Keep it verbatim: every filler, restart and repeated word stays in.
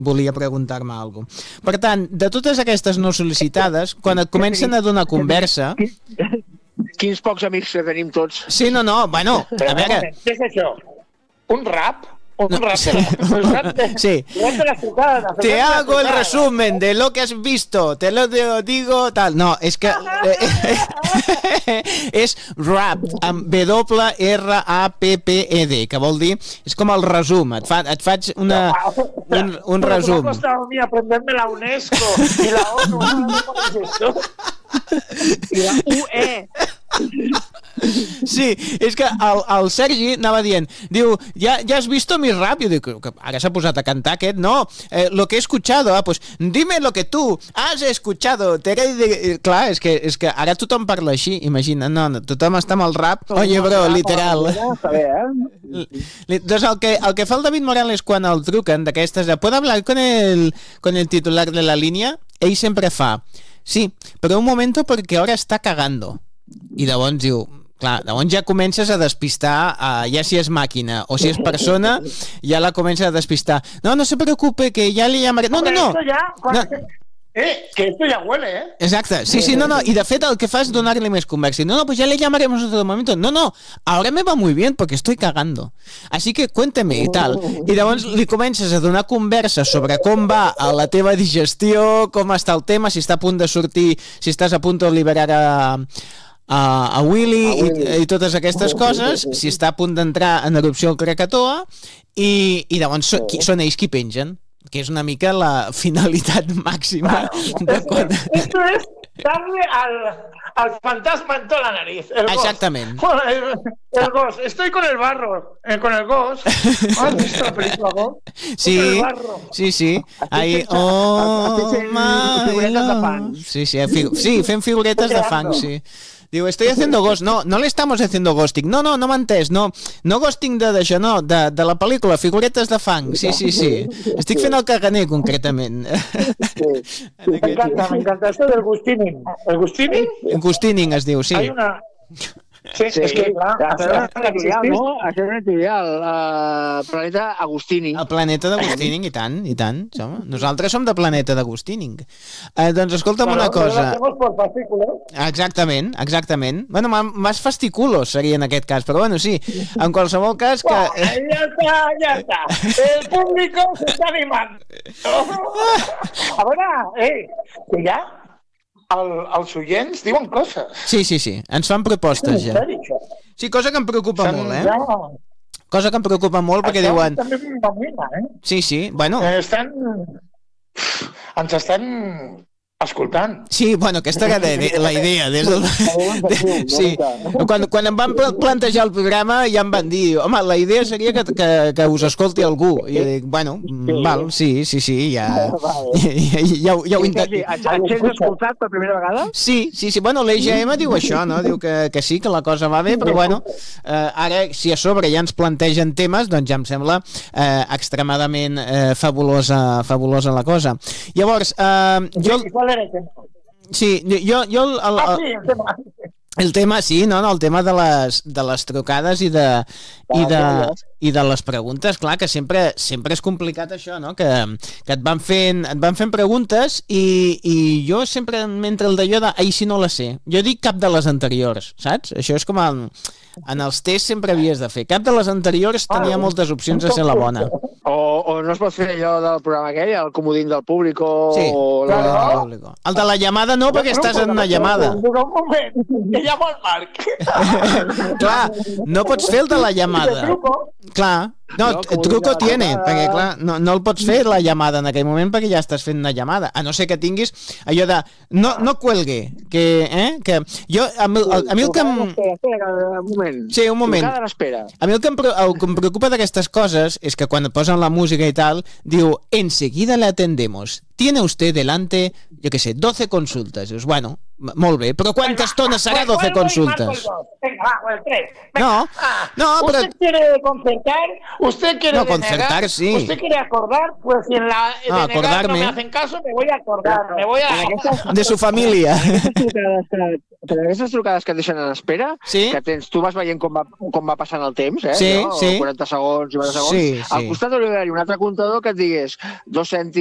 volia preguntar-me alguna cosa. Per tant, de totes aquestes no sol·licitades, quan et comencen a donar conversa... Quins pocs amics que tenim tots. Sí, no, no, bueno, Però, a veure... Què és això? Un rap? Un No, rap sí. de la... rap de... Sí. Rap de la trucada. Te hago el resumen de lo que has visto, te lo digo, tal. No, és que... és rap, amb W R A P P E D, que vol dir... És com el resum, et, fa, et faig una, un, un resum. Me ha costado a mí aprenderme la UNESCO y la ONU. ¿Cómo es esto? I la U E. Sí, és que el, el Sergi anava dient, diu, ja, ja has visto mi rap? Jo dic, que ara s'ha posat a cantar aquest, no, eh, lo que he escuchado, ah, pues dime lo que tu has escuchado. Te de... Clar, és que, és que ara tothom parla així, imagina, no, no, tothom està amb el rap, oye bro, literal. Doncs el que, el que fa el David Morales quan el truquen d'aquestes, ¿puedo hablar con el, con el titular de la línia? Ell sempre fa, sí, però un momento porque ahora está cagando. I llavors diu, clar, llavors ja comences a despistar, uh, ja si és màquina o si és persona, ja la comences a despistar. No, no se preocupe, que ja li llamaré... No, no, no. Esto ya, no. Eh, que esto ya huele, eh. Exacte, sí, sí, no, no, y de fet el que fa és donar-li més conversa. No, no, pues ya le llamaremos otro momento. No, no, ahora me va muy bien porque estoy cagando. Así que cuénteme i tal. I llavors li comences a donar conversa sobre com va a la teva digestió, com està el tema, si està a punt de sortir, si estàs a punt de liberar a... a, a Willy, a Willy. I, i totes aquestes coses, si està a punt d'entrar en erupció el Krakatoa, i, i llavors so, qui, són ells qui pengen, que és una mica la finalitat màxima. Claro. De quan... Esto es darle al, al fantasma en toda la nariz. El Exactament. Ghost. El, el Ghost. Estoy con el barro. Eh, con el Ghost. ¿Has visto la película Ghost? Sí, con el barro. sí, sí. Ahí, oh, my... Sí, sí, sí, fem figuretes de fang, sí. Diu, estoy haciendo ghost. No, no le estamos haciendo ghosting. No, no, no m'ha entès. No, no ghosting de d'això, no, de, de la pel·lícula, figuretes de fang. Sí, sí, sí. Estic fent el caganer, concretament. Sí. M'encanta, m'encanta. Esto del gustining. ¿El gustining? Gustining es diu, sí. Hay una... Sí, sí, és que, clar, això és un editorial, no? Això és un editorial, uh, Planeta Agustini. El Planeta d'Agustining, i tant, i tant. Som. Nosaltres som de Planeta d'Agustining. Eh, doncs escolta'm bueno, una cosa... Por fascículos. Exactament, exactament. Bueno, más fascículos seria en aquest cas, però bueno, sí, en qualsevol cas que... Oh, ja està, ja està. El público se está animando. A veure, eh, que ja... El, els oients diuen coses. Sí, sí, sí, ens fan propostes ja. Sí, cosa que em preocupa Se'n molt, eh? Ja... Cosa que em preocupa molt perquè Això diuen... també m'imagina, eh? Sí, sí, bueno... Eh, estan... Ens estan escoltant. Sí, bueno, aquesta era de, la idea. Des del... de, sí, quan, quan em van plantejar el programa ja em van dir, home, la idea seria que, que, que us escolti algú. I jo dic, bueno, sí. val, sí, sí, sí, ja, ja, ja, ja, ja ho intentaré. Ens has escoltat per primera vegada? Sí, sí, sí, bueno, l'E G M diu això, no? Diu que, que sí, que la cosa va bé, però bueno, eh, ara, si a sobre ja ens plantegen temes, doncs ja em sembla eh, extremadament eh, fabulosa, fabulosa la cosa. Llavors, eh, jo... Sí, jo, jo el, el, Ah, sí, el tema. el tema, sí, no, no, el tema de les, de les trucades i de, i, de, i de les preguntes, clar, que sempre, sempre és complicat això, no? Que, que et van fent, et van fent preguntes i, i jo sempre mentre el d'allò de, ai, si no la sé, jo dic cap de les anteriors, saps? Això és com el, en els tests sempre havies de fer. Cap de les anteriors tenia moltes opcions de ser la bona. O, o no es pot fer allò del programa aquell, el comodín del públic o... Sí, o la... la... el de la llamada no, perquè estàs en una llamada. Un moment, que llamo al Marc. Clar, no pots fer el de la llamada. Clar, no, no truco tiene, perquè clar, no, no el pots fer la llamada en aquell moment perquè ja estàs fent una llamada, a no ser que tinguis allò de, no, no cuelgue, que, eh, que jo, a mi, a, a mi el que em... Espera, espera, un moment. Sí, un moment. Trucada a l'espera. A mi el que, em, el que em preocupa d'aquestes coses és que quan et posen la música i tal, diu, enseguida le atendemos. Tiene usted delante, yo que sé, doce consultas. Dius, bueno, Molt bé, però quanta estona serà doce consultas? Venga, va, el tres. No, no, pero... ¿Usted quiere concertar? ¿Usted quiere No, denegar? concertar, sí. ¿Usted quiere acordar? Pues si en la No, denegar acordarme. no me hacen caso, me voy a acordar. Me voy a... De su família. Aquestes trucades que, però aquestes trucades que et deixen en espera, Sí. que tens, tu vas veient com va, com va passant el temps, eh? Sí, no? sí. quaranta segons, cinquanta segons. Sí, sí. Al costat hauria d'haver-hi un altre comptador que et digués dos cèntims,